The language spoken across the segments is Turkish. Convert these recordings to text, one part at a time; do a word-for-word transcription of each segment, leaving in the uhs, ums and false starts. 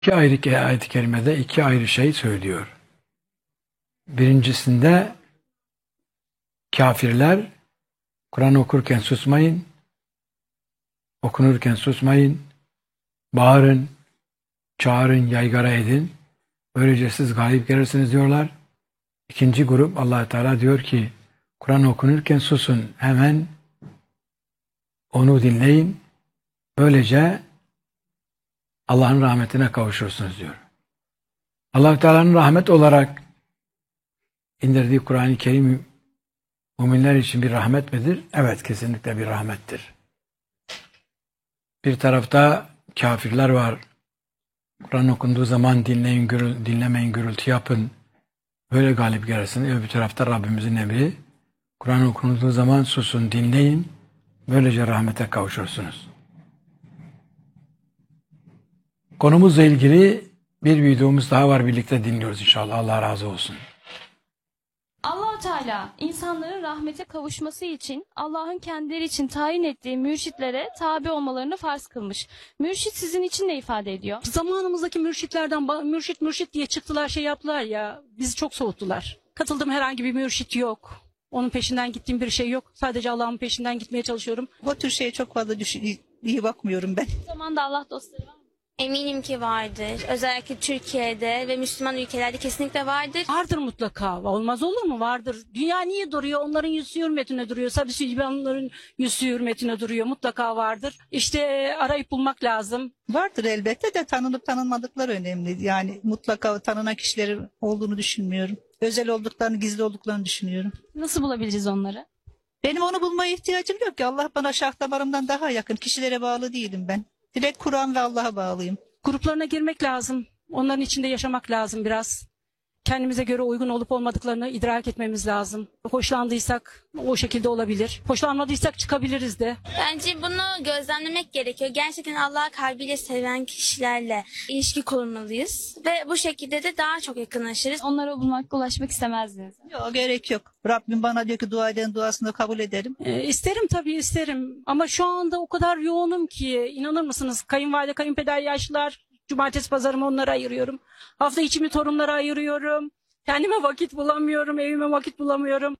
İki ayrı ayet-i kerimede iki ayrı şey söylüyor. Birincisinde kafirler Kur'an okurken susmayın, okunurken susmayın, bağırın, çağırın, yaygara edin. Böylece siz galip gelirsiniz diyorlar. İkinci grup Allah Teala diyor ki Kur'an okunurken susun, hemen onu dinleyin. Böylece Allah'ın rahmetine kavuşursunuz diyor. Allah Teala'nın rahmet olarak indirdiği Kur'an-ı Kerim müminler için bir rahmet midir? Evet, kesinlikle bir rahmettir. Bir tarafta kafirler var. Kur'an okunduğu zaman dinleyin, gürül, dinlemeyin, gürültü yapın. Böyle galip gelirsin. Öbür tarafta Rabbimizin emri. Kur'an okunduğu zaman susun, dinleyin. Böylece rahmete kavuşursunuz. Konumuzla ilgili bir videomuz daha var. Birlikte dinliyoruz inşallah. Allah razı olsun. Allah Teala insanların rahmete kavuşması için Allah'ın kendileri için tayin ettiği mürşitlere tabi olmalarını farz kılmış. Mürşit sizin için ne ifade ediyor? Zamanımızdaki mürşitlerden mürşit mürşit diye çıktılar, şey yaptılar ya, bizi çok soğuttular. Katıldığım herhangi bir mürşit yok. Onun peşinden gittiğim bir şey yok. Sadece Allah'ın peşinden gitmeye çalışıyorum. Bu tür şeye çok fazla düşün, iyi bakmıyorum ben. Bu zamanda Allah dostları var mı? Eminim ki vardır. Özellikle Türkiye'de ve Müslüman ülkelerde kesinlikle vardır. Vardır mutlaka. Olmaz olur mu? Vardır. Dünya niye duruyor? Onların yüzü hürmetine duruyor. Sabi Süleymanların yüzü hürmetine duruyor. Mutlaka vardır. İşte arayıp bulmak lazım. Vardır elbette de tanınıp tanınmadıkları önemli. Yani mutlaka tanınan kişilerin olduğunu düşünmüyorum. Özel olduklarını, gizli olduklarını düşünüyorum. Nasıl bulabileceğiz onları? Benim onu bulmaya ihtiyacım yok ki. Allah bana şah damarımdan daha yakın. Kişilere bağlı değilim ben. Direkt Kur'an ve Allah'a bağlıyım. Gruplarına girmek lazım. Onların içinde yaşamak lazım biraz. Kendimize göre uygun olup olmadıklarını idrak etmemiz lazım. Hoşlandıysak o şekilde olabilir. Hoşlanmadıysak çıkabiliriz de. Bence bunu gözlemlemek gerekiyor. Gerçekten Allah'ı kalbiyle seven kişilerle ilişki kurmalıyız. Ve bu şekilde de daha çok yakınlaşırız. Onlara bulmak, ulaşmak istemezdiniz. Yok, gerek yok. Rabbim bana diyor ki dua eden duasını kabul ederim. Ee, isterim tabii isterim. Ama şu anda o kadar yoğunum ki inanır mısınız? Kayınvalide, kayınpeder, yaşlılar. Cumartesi pazarımı onlara ayırıyorum. Hafta içimi torunlara ayırıyorum. Kendime vakit bulamıyorum, evime vakit bulamıyorum.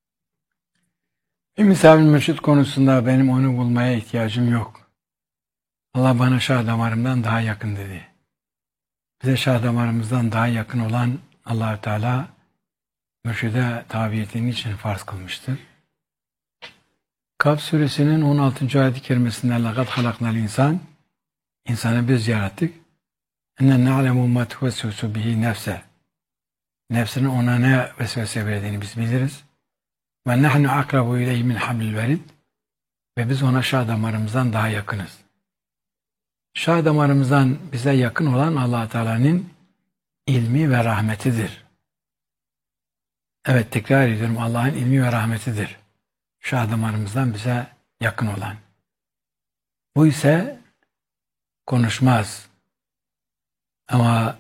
Bir misafir mürşit konusunda benim onu bulmaya ihtiyacım yok. Allah bana şah damarımdan daha yakın dedi. Bize şah damarımızdan daha yakın olan Allah-u Teala mürşide tabiyetini için farz kılmıştır. Kaf suresinin on altıncı ayet-i kerimesinde لَقَدْ خَلَقْنَا الْاِنْسَانِ İnsanı biz yarattık. اَنَّا نَعْلَمُ مَا تُوَسْوَسُ بِهِ نَفْسَهِ Nefsinin ona ne vesvese verdiğini biz biliriz. وَنَحْنُ أَقْرَبُ اِلَيْهِ مِنْ حَبْلِ الْوَرِدِ Ve biz ona şah damarımızdan daha yakınız. Şah damarımızdan bize yakın olan Allah Teala'nın ilmi ve rahmetidir. Evet, tekrar ediyorum, Allah'ın ilmi ve rahmetidir. Şah damarımızdan bize yakın olan. Bu ise konuşmaz. Ama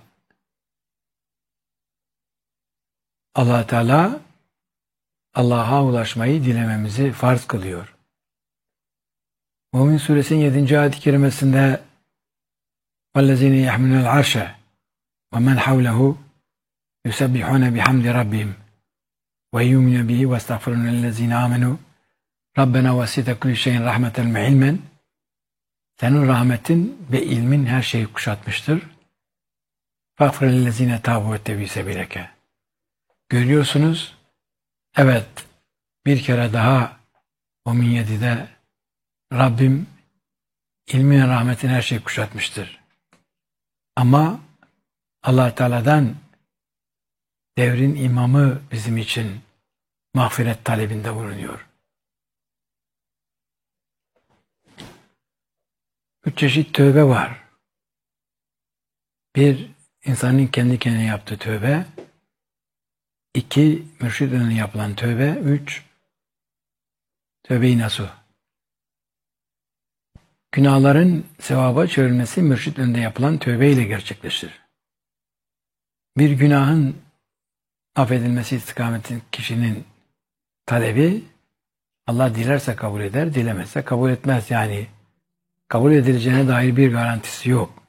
Allah Teala Allah'a ulaşmayı dilememizi farz kılıyor. Mümin Suresinin yedinci ayet-i kerimesinde وَالَّذِينَ يَحْمِلُونَ الْعَرْشَ وَمَنْ حَوْلَهُ يُسَبِّحُونَ بِحَمْدِ رَبِّهِمْ وَيُؤْمِنُونَ بِهِ وَاسْتَغْفِرُونَ لِلَّذِينَ آمَنُوا رَبَّنَا وَسِعْتَ كُلَّ شَيْءٍ رَحْمَةً وَعِلْمًا Senin rahmetin ve ilmin her şeyi kuşatmıştır. فَغْفِرَ لِلَّذِينَ تَابُوا وَاتَّبَعُوا سَبِيلَكَ Görüyorsunuz, evet, bir kere daha Mümin yedide Rabbim ilmi ve rahmetin her şeyi kuşatmıştır. Ama Allah Teala'dan devrin imamı bizim için mağfiret talebinde bulunuyor. Üç çeşit tövbe var. Bir, insanın kendi kendine yaptığı tövbe. İki, mürşid önüne yapılan tövbe. Üç, tövbe-i nasuh. Günahların sevaba çevrilmesi mürşid önünde yapılan tövbe ile gerçekleşir. Bir günahın affedilmesi istikametin kişinin talebi, Allah dilerse kabul eder, dilemezse kabul etmez. Yani kabul edileceğine dair bir garantisi yok.